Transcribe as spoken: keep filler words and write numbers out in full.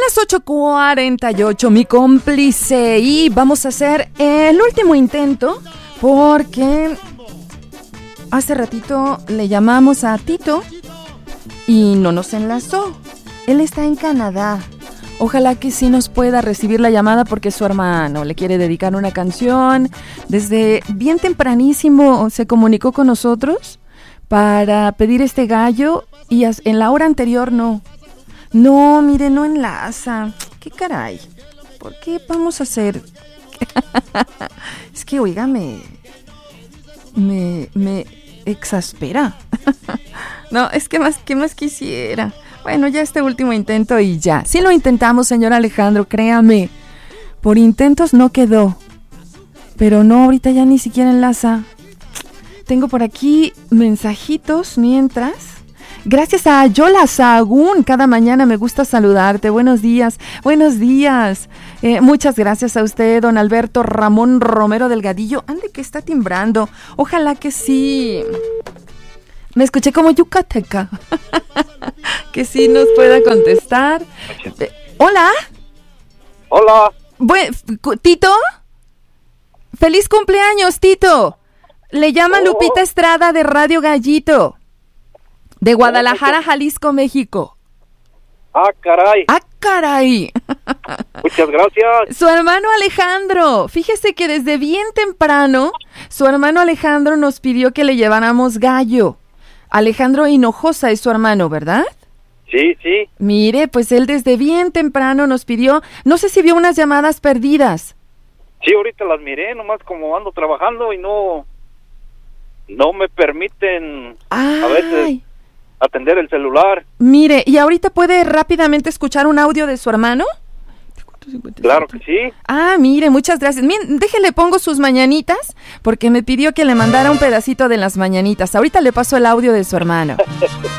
las ocho cuarenta y ocho, mi cómplice, y vamos a hacer el último intento porque hace ratito le llamamos a Tito y no nos enlazó. Él está en Canadá. Ojalá que sí nos pueda recibir la llamada porque su hermano le quiere dedicar una canción. Desde bien tempranísimo se comunicó con nosotros para pedir este gallo y en la hora anterior no. No, mire, no enlaza. ¿Qué caray? ¿Por qué vamos a hacer? Es que, oiga, me... Me... me exaspera. No, es que más, ¿qué más quisiera? Bueno, ya este último intento y ya. Sí lo intentamos, señor Alejandro, créame. Por intentos no quedó. Pero no, ahorita ya ni siquiera enlaza. Tengo por aquí mensajitos mientras. Gracias a Yola Sahagún, cada mañana me gusta saludarte. Buenos días, buenos días. Eh, muchas gracias a usted, don Alberto Ramón Romero Delgadillo. Ande que está timbrando. Ojalá que sí. Me escuché como yucateca. Que sí nos pueda contestar. Eh, Hola. Hola. Bu- Tito. Feliz cumpleaños, Tito. Le llama oh. Lupita Estrada de Radio Gallito. De Guadalajara, Jalisco, México. Ah, caray. Ah, caray. Muchas gracias. Su hermano Alejandro. Fíjese que desde bien temprano, su hermano Alejandro nos pidió que le lleváramos gallo. Alejandro Hinojosa es su hermano, ¿verdad? Sí, sí. Mire, pues él desde bien temprano nos pidió, no sé si vio unas llamadas perdidas. Sí, ahorita las miré, nomás como ando trabajando y no, no me permiten Ay. a veces atender el celular. Mire, ¿y ahorita puede rápidamente escuchar un audio de su hermano? Claro que sí. Ah, mire, muchas gracias. Miren, déjele pongo sus mañanitas, porque me pidió que le mandara un pedacito de las mañanitas. Ahorita le paso el audio de su hermano.